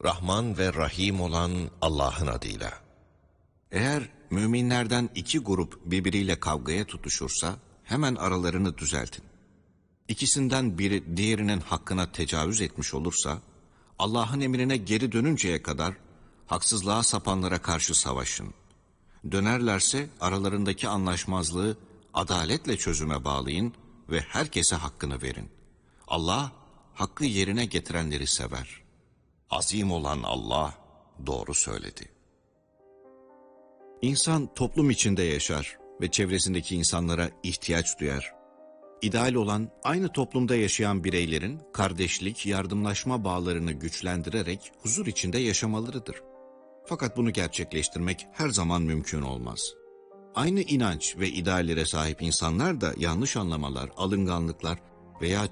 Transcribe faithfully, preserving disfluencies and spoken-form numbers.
Rahman ve Rahim olan Allah'ın adıyla. Eğer müminlerden iki grup birbiriyle kavgaya tutuşursa hemen aralarını düzeltin. İkisinden biri diğerinin hakkına tecavüz etmiş olursa Allah'ın emrine geri dönünceye kadar haksızlığa sapanlara karşı savaşın. Dönerlerse aralarındaki anlaşmazlığı adaletle çözüme bağlayın ve herkese hakkını verin. Allah hakkı yerine getirenleri sever. Azim olan Allah doğru söyledi. İnsan toplum içinde yaşar ve çevresindeki insanlara ihtiyaç duyar. İdeal olan aynı toplumda yaşayan bireylerin kardeşlik, yardımlaşma bağlarını güçlendirerek huzur içinde yaşamalarıdır. Fakat bunu gerçekleştirmek her zaman mümkün olmaz. Aynı inanç ve ideallere sahip insanlar da yanlış anlamalar, alınganlıklar veya